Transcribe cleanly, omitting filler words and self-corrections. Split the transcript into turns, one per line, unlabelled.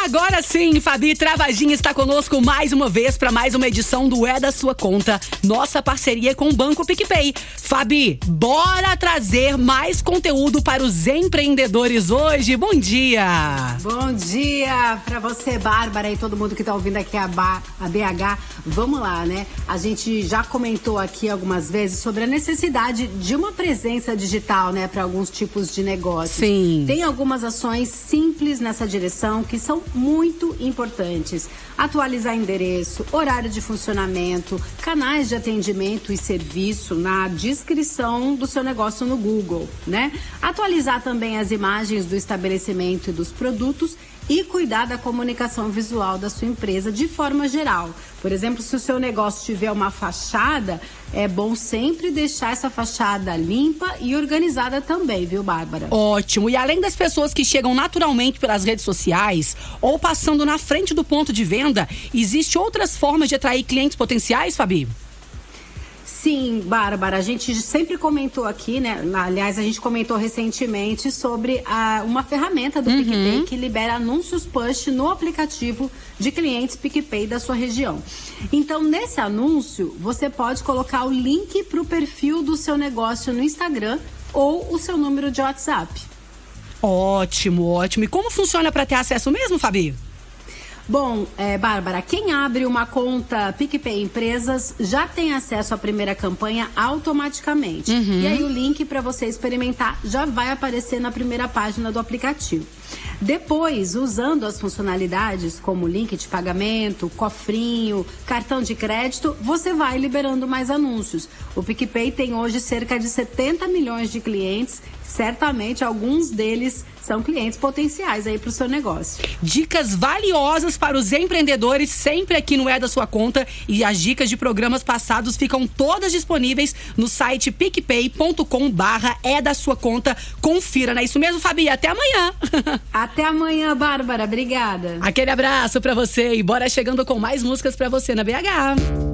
Agora sim, Fabi Travagin está conosco mais uma vez para mais uma edição do É da Sua Conta, nossa parceria com o Banco PicPay. Fabi, bora trazer mais conteúdo para os empreendedores hoje. Bom dia!
Bom dia para você, Bárbara, e todo mundo que está ouvindo aqui a BH. Vamos lá, né? A gente já comentou aqui algumas vezes sobre a necessidade de uma presença digital, né, para alguns tipos de negócios.
Sim.
Tem algumas ações simples nessa direção que são muito importantes. Atualizar endereço, horário de funcionamento, canais de atendimento e serviço na descrição do seu negócio no Google, né? Atualizar também as imagens do estabelecimento e dos produtos e cuidar da comunicação visual da sua empresa de forma geral. Por exemplo, se o seu negócio tiver uma fachada, é bom sempre deixar essa fachada limpa e organizada também, viu, Bárbara?
Ótimo. E além das pessoas que chegam naturalmente pelas redes sociais ou passando na frente do ponto de venda, existem outras formas de atrair clientes potenciais, Fabi?
Sim, Bárbara, a gente sempre comentou aqui, né? Aliás, a gente comentou recentemente sobre uma ferramenta do PicPay que libera anúncios push no aplicativo de clientes PicPay da sua região. Então, nesse anúncio, você pode colocar o link para o perfil do seu negócio no Instagram ou o seu número de WhatsApp.
Ótimo, ótimo. E como funciona para ter acesso mesmo, Fabi?
Bom, Bárbara, quem abre uma conta PicPay Empresas já tem acesso à primeira campanha automaticamente. E aí o link para você experimentar já vai aparecer na primeira página do aplicativo. Depois, usando as funcionalidades como link de pagamento, cofrinho, cartão de crédito, você vai liberando mais anúncios. O PicPay tem hoje cerca de 70 milhões de clientes. Certamente, alguns deles são clientes potenciais aí para o seu negócio.
Dicas valiosas para os empreendedores sempre aqui no É da Sua Conta. E as dicas de programas passados ficam todas disponíveis no site picpay.com/é da sua conta. Confira, não é isso mesmo, Fabi? Até amanhã!
Até amanhã, Bárbara. Obrigada.
Aquele abraço para você e bora chegando com mais músicas para você na BH.